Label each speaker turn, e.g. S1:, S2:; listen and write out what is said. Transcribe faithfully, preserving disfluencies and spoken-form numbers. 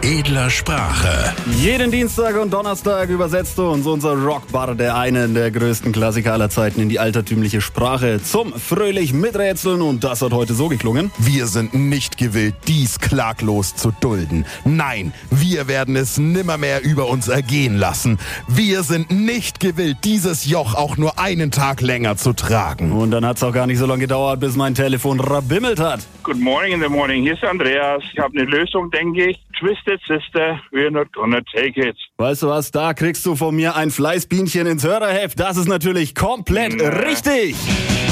S1: edler Sprache.
S2: Jeden Dienstag und Donnerstag übersetzt du uns unser Rockbard, der einen der größten Klassiker aller Zeiten, in die altertümliche Sprache zum fröhlich Miträtseln, und das hat heute so geklungen.
S3: Wir sind nicht gewillt, dies klaglos zu dulden. Nein, wir werden es nimmermehr über uns ergehen lassen. Wir sind nicht gewillt, dieses Joch auch nur einen Tag länger zu tragen.
S2: Und dann hat's auch gar nicht so lange gedauert, bis mein Telefon rabimmelt hat.
S4: Good morning in the morning. Hier ist Andreas. Ich habe eine Lösung, denke ich. Twisted Sister, we're not gonna take it.
S2: Weißt du was, da kriegst du von mir ein Fleißbienchen ins Hörerheft. Das ist natürlich komplett
S4: Na.
S2: richtig.